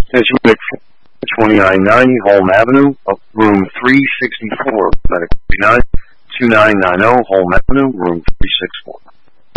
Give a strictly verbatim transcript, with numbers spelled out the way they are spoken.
Attention, medical twenty-nine ninety Holm Avenue, up room three sixty-four. Medical twenty-nine, two nine nine zero Holm Avenue, room three sixty-four.